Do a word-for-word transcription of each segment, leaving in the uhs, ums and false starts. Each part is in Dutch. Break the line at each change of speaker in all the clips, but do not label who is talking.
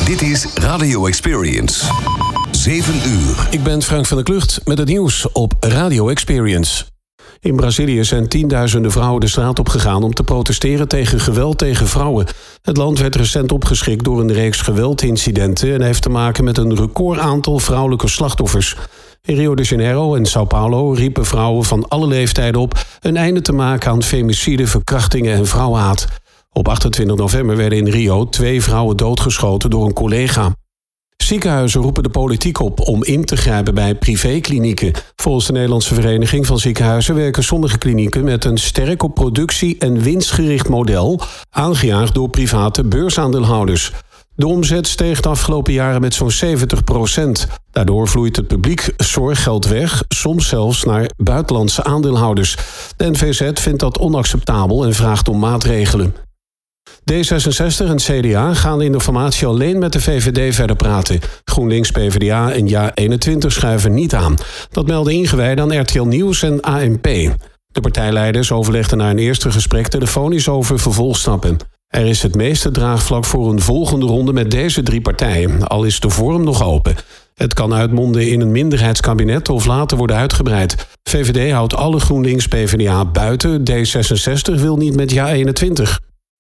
Dit is Radio Experience. zeven uur.
Ik ben Frank van der Klucht met het nieuws op Radio Experience. In Brazilië zijn tienduizenden vrouwen de straat op gegaan om te protesteren tegen geweld tegen vrouwen. Het land werd recent opgeschrikt door een reeks geweldincidenten en heeft te maken met een recordaantal vrouwelijke slachtoffers. In Rio de Janeiro en São Paulo riepen vrouwen van alle leeftijden op een einde te maken aan femicide, verkrachtingen en vrouwenhaat. Op achtentwintig november werden in Rio twee vrouwen doodgeschoten door een collega. Ziekenhuizen roepen de politiek op om in te grijpen bij privéklinieken. Volgens de Nederlandse Vereniging van Ziekenhuizen werken sommige klinieken met een sterk op productie en winstgericht model, aangejaagd door private beursaandeelhouders. De omzet steeg de afgelopen jaren met zo'n zeventig procent. Daardoor vloeit het publiek zorggeld weg, soms zelfs naar buitenlandse aandeelhouders. De N V Z vindt dat onacceptabel en vraagt om maatregelen. D zesenzestig en C D A gaan in de formatie alleen met de V V D verder praten. GroenLinks, P V D A en Ja eenentwintig schuiven niet aan. Dat melden ingewijden aan R T L Nieuws en A N P. De partijleiders overlegden na een eerste gesprek telefonisch over vervolgstappen. Er is het meeste draagvlak voor een volgende ronde met deze drie partijen, al is de vorm nog open. Het kan uitmonden in een minderheidskabinet of later worden uitgebreid. V V D houdt alle GroenLinks, P V D A buiten. D zesenzestig wil niet met Ja eenentwintig.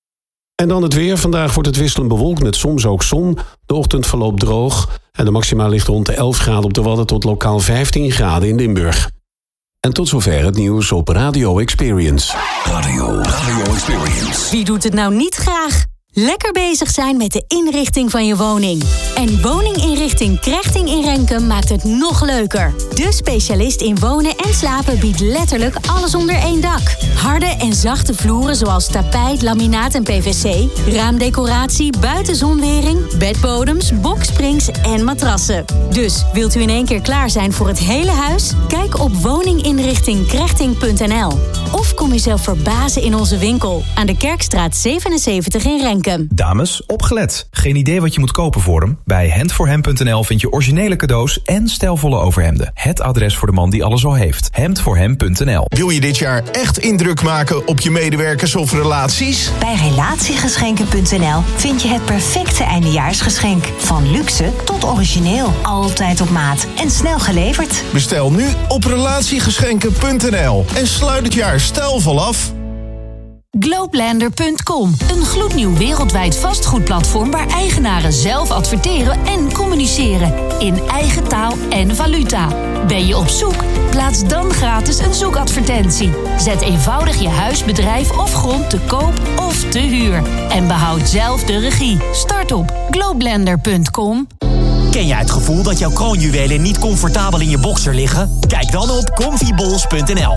En dan het weer. Vandaag wordt het wisselend bewolkt met soms ook zon. De ochtend verloopt droog en de maxima ligt rond de elf graden op de Wadden tot lokaal vijftien graden in Limburg. En tot zover het nieuws op Radio Experience.
Radio, Radio Experience.
Wie doet het nou niet graag? Lekker bezig zijn met de inrichting van je woning. En woninginrichting Krechting in Renkum maakt het nog leuker. De specialist in wonen en slapen biedt letterlijk alles onder één dak. Harde en zachte vloeren zoals tapijt, laminaat en P V C, raamdecoratie, buitenzonwering, bedbodems, boksprings en matrassen. Dus wilt u in één keer klaar zijn voor het hele huis? Kijk op woninginrichting krechting punt n l. Of kom jezelf verbazen in onze winkel aan de Kerkstraat zevenenzeventig in Renkum.
Dames, opgelet. Geen idee wat je moet kopen voor hem? Bij hand voor hem punt n l vind je originele cadeaus en stijlvolle overhemden. Het adres voor de man die alles al heeft. hand voor hem punt n l.
Wil je dit jaar echt indruk maken op je medewerkers of relaties?
Bij relatiegeschenken punt n l vind je het perfecte eindejaarsgeschenk. Van luxe tot origineel. Altijd op maat en snel geleverd.
Bestel nu op relatiegeschenken punt n l en sluit het jaar stijlvol af.
Globelander punt com, een gloednieuw wereldwijd vastgoedplatform waar eigenaren zelf adverteren en communiceren. In eigen taal en valuta. Ben je op zoek? Plaats dan gratis een zoekadvertentie. Zet eenvoudig je huis, bedrijf of grond te koop of te huur. En behoud zelf de regie. Start op Globelander punt com.
Ken jij het gevoel dat jouw kroonjuwelen niet comfortabel in je boxer liggen? Kijk dan op comfy balls punt n l.